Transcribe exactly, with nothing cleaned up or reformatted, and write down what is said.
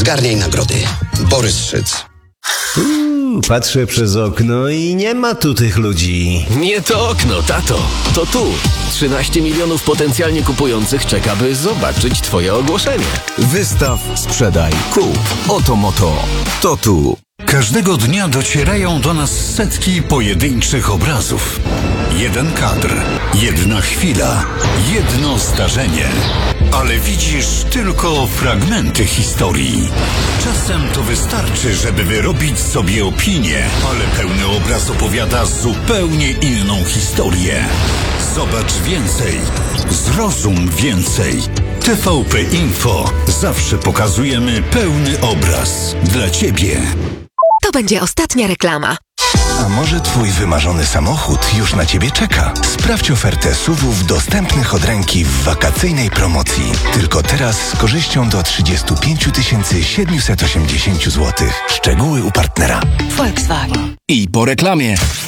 Zgarniaj nagrody. Borys Szyc. Uuu, patrzę przez okno i nie ma tu tych ludzi. Nie to okno, tato. To tu. trzynaście milionów potencjalnie kupujących czeka, by zobaczyć twoje ogłoszenie. Wystaw, sprzedaj, kup. Oto moto. To tu. Każdego dnia docierają do nas setki pojedynczych obrazów. Jeden kadr, jedna chwila, jedno zdarzenie. Ale widzisz tylko fragmenty historii. Czasem to wystarczy, żeby wyrobić sobie opinię, ale pełny obraz opowiada zupełnie inną historię. Zobacz więcej, zrozum więcej. T V P Info. Zawsze pokazujemy pełny obraz dla Ciebie. To będzie ostatnia reklama. A może twój wymarzony samochód już na ciebie czeka? Sprawdź ofertę S U V-ów dostępnych od ręki w wakacyjnej promocji. Tylko teraz z korzyścią do trzydzieści pięć tysięcy siedemset osiemdziesiąt złotych. Szczegóły u partnera. Volkswagen. I po reklamie.